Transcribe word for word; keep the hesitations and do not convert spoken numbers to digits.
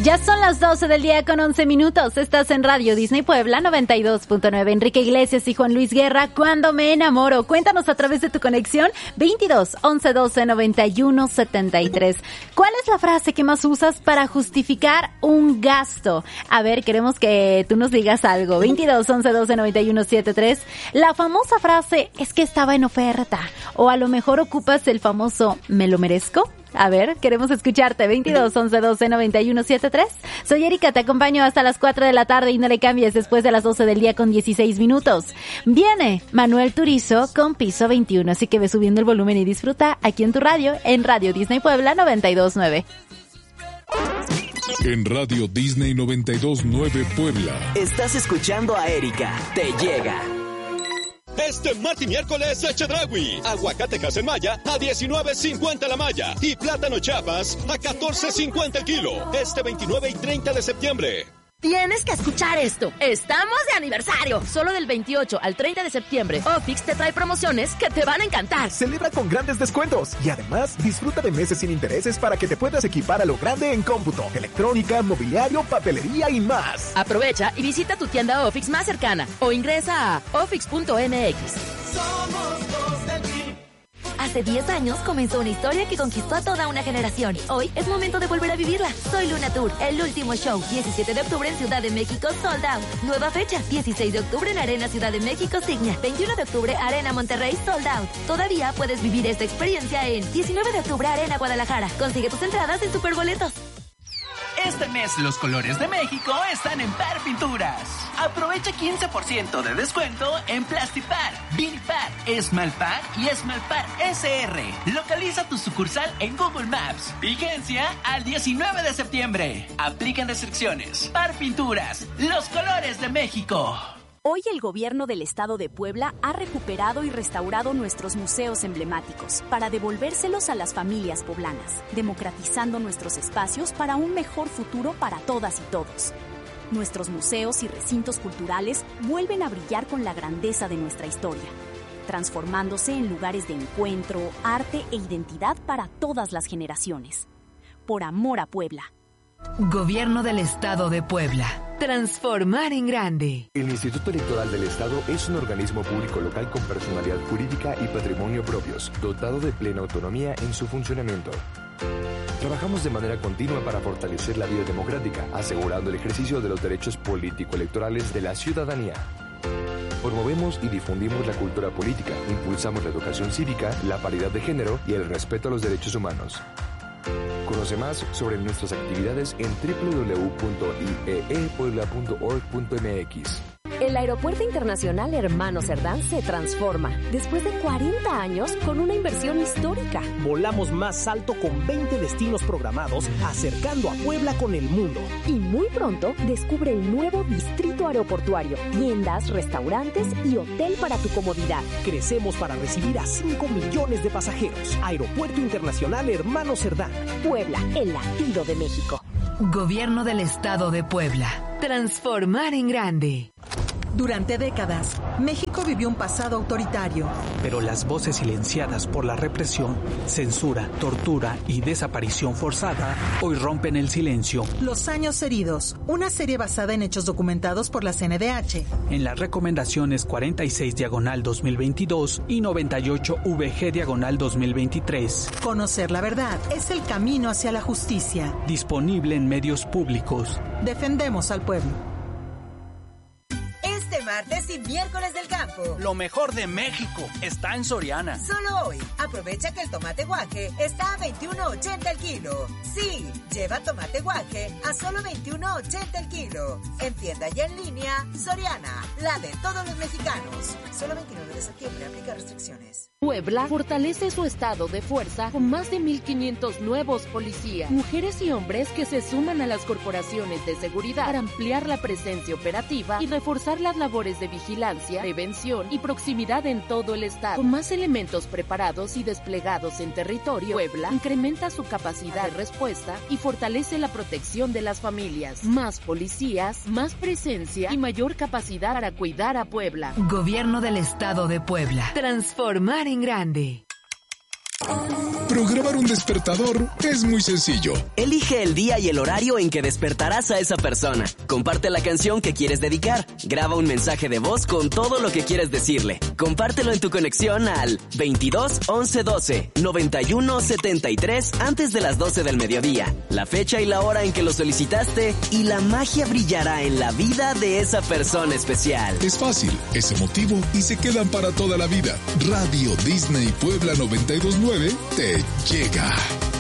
Ya son las doce del día con once minutos. Estás en Radio Disney Puebla noventa y dos punto nueve. Enrique Iglesias y Juan Luis Guerra, Cuando me enamoro. Cuéntanos a través de tu conexión veintidós, once, doce, noventa y uno, setenta y tres. ¿Cuál es la frase que más usas para justificar un gasto? A ver, queremos que tú nos digas algo. veintidós, once, doce, noventa y uno, setenta y tres. La famosa frase es que estaba en oferta. O a lo mejor ocupas el famoso ¿me lo merezco? A ver, queremos escucharte. veintidós, once, doce, noventa y uno, setenta y tres. Soy Erika, te acompaño hasta las cuatro de la tarde y no le cambies después de las doce del día con dieciséis minutos. Viene Manuel Turizo con Piso veintiuno, así que ve subiendo el volumen y disfruta aquí en tu radio, en Radio Disney Puebla noventa y dos punto nueve. En Radio Disney noventa y dos punto nueve Puebla. Estás escuchando a Erika. Te llega. Este martes y miércoles a Chedraui. Aguacatejas en malla a diecinueve cincuenta la malla y plátano Chiapas a catorce cincuenta el kilo. Este veintinueve y treinta de septiembre. Tienes que escuchar esto. Estamos de aniversario. Solo del veintiocho al treinta de septiembre, Ofix te trae promociones que te van a encantar. Celebra con grandes descuentos y además disfruta de meses sin intereses para que te puedas equipar a lo grande en cómputo, electrónica, mobiliario, papelería y más. Aprovecha y visita tu tienda Ofix más cercana o ingresa a ofix punto m x. Somos dos de ti. Hace diez años comenzó una historia que conquistó a toda una generación. Hoy es momento de volver a vivirla. Soy Luna Tour, el último show. diecisiete de octubre en Ciudad de México, sold out. Nueva fecha, dieciséis de octubre en Arena Ciudad de México, Signia. veintiuno de octubre, Arena Monterrey, sold out. Todavía puedes vivir esta experiencia en diecinueve de octubre, Arena Guadalajara. Consigue tus entradas en Superboletos. Este mes los colores de México están en Par Pinturas. Aprovecha quince por ciento de descuento en Plastipar, Vinipar, Esmalpar y Esmalpar S R. Localiza tu sucursal en Google Maps. Vigencia al diecinueve de septiembre. Aplican restricciones. Par Pinturas, los colores de México. Hoy el gobierno del estado de Puebla ha recuperado y restaurado nuestros museos emblemáticos para devolvérselos a las familias poblanas, democratizando nuestros espacios para un mejor futuro para todas y todos. Nuestros museos y recintos culturales vuelven a brillar con la grandeza de nuestra historia, transformándose en lugares de encuentro, arte e identidad para todas las generaciones. Por amor a Puebla. Gobierno del Estado de Puebla. Transformar en grande. El Instituto Electoral del Estado es un organismo público local con personalidad jurídica y patrimonio propios, dotado de plena autonomía en su funcionamiento. Trabajamos de manera continua para fortalecer la vida democrática, asegurando el ejercicio de los derechos político-electorales de la ciudadanía. Promovemos y difundimos la cultura política, impulsamos la educación cívica, la paridad de género y el respeto a los derechos humanos. Conoce más sobre nuestras actividades en doble u doble u doble u punto i e e puebla punto org punto m x. El Aeropuerto Internacional Hermano Cerdán se transforma después de cuarenta años con una inversión histórica. Volamos más alto con veinte destinos programados, acercando a Puebla con el mundo. Y muy pronto descubre el nuevo distrito aeroportuario, tiendas, restaurantes y hotel para tu comodidad. Crecemos para recibir a cinco millones de pasajeros. Aeropuerto Internacional Hermano Cerdán. Puebla, el latido de México. Gobierno del Estado de Puebla. Transformar en grande. Durante décadas, México vivió un pasado autoritario. Pero las voces silenciadas por la represión, censura, tortura y desaparición forzada hoy rompen el silencio. Los años heridos, una serie basada en hechos documentados por la C N D H. En las recomendaciones cuarenta y seis diagonal dos mil veintidós y noventa y ocho V G diagonal dos mil veintitrés. Conocer la verdad es el camino hacia la justicia. Disponible en medios públicos. Defendemos al pueblo. Martes y miércoles del campo. Lo mejor de México está en Soriana. Solo hoy, aprovecha que el tomate guaje está a veintiuno ochenta el kilo. Sí, lleva tomate guaje a solo veintiuno ochenta el kilo. En tienda y en línea, Soriana, la de todos los mexicanos. Solo veintinueve de septiembre, aplica restricciones. Puebla fortalece su estado de fuerza con más de mil quinientos nuevos policías, mujeres y hombres que se suman a las corporaciones de seguridad para ampliar la presencia operativa y reforzar las labores de vigilancia, prevención y proximidad en todo el estado. Con más elementos preparados y desplegados en territorio, Puebla incrementa su capacidad de respuesta y fortalece la protección de las familias. Más policías, más presencia y mayor capacidad para cuidar a Puebla. Gobierno del Estado de Puebla. Transformar en grande. Programar un despertador es muy sencillo. Elige el día y el horario en que despertarás a esa persona. Comparte la canción que quieres dedicar. Graba un mensaje de voz con todo lo que quieres decirle. Compártelo en tu conexión al veintidós once doce noventa y uno setenta y tres antes de las doce del mediodía. La fecha y la hora en que lo solicitaste y la magia brillará en la vida de esa persona especial. Es fácil, es emotivo y se quedan para toda la vida. Radio Disney Puebla noventa y dos punto nueve te llega.